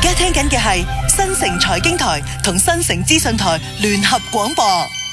家聽緊嘅係新城財經台同新城資訊台聯合廣播。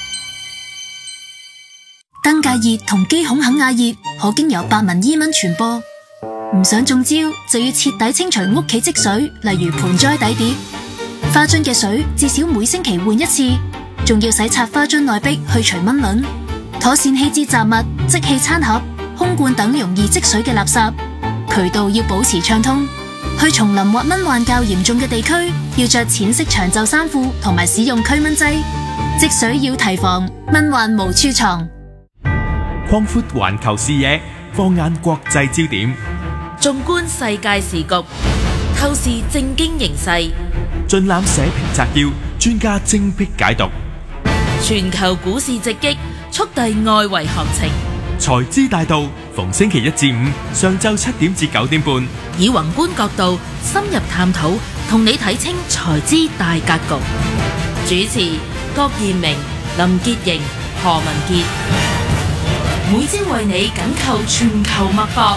登革熱同肌孔肯亞熱可經由白紋伊蚊傳播，唔想中招就要徹底清除屋企積水，例如盆栽底碟、花樽嘅水，至少每星期換一次，仲要洗刷花樽內壁去除蚊卵，妥善棄置雜物、即棄餐盒、空罐等容易積水嘅垃圾，渠道要保持暢通。去叢林或蚊患較嚴重嘅地區，要着淺色長袖衫褲同埋使用驅蚊劑。積水要提防，蚊患無處藏。 擴闊環球視野，放眼國際焦點， 縱觀世界時局，透視政經形勢， 盡覽社評摘要，專家精闢解讀。 全球股市直擊，速遞外圍行情。 財資大道，逢星期一至五上晝7點至9點半， 以宏觀角度深入探討，同你睇清財資大格局。主持郭彥明、林潔瑩、何文傑，每朝為你緊扣全球脈搏。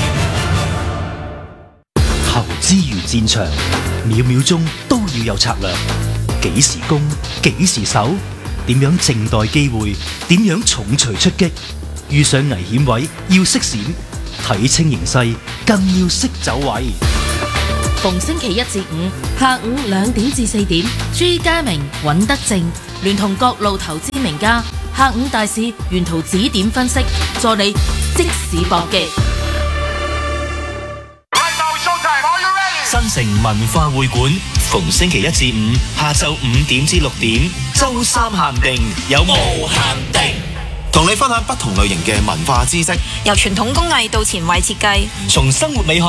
投資如戰場，秒秒鐘都要有策略。幾時攻，幾時守，點樣靜待機會，點樣重錘出擊。遇上危險位要識閃，睇清形勢更要識走位。 逢星期一至五下午2點至4點，朱家明、尹德正聯同各路投資名家，下午大市沿途指點分析，助你即時搏擊。 新城文化會館逢星期一至五下晝5點至6點，周三限定有無限定， 同你分享不同類型嘅文化知識， 由傳統工藝到前衛設計， 從生活美學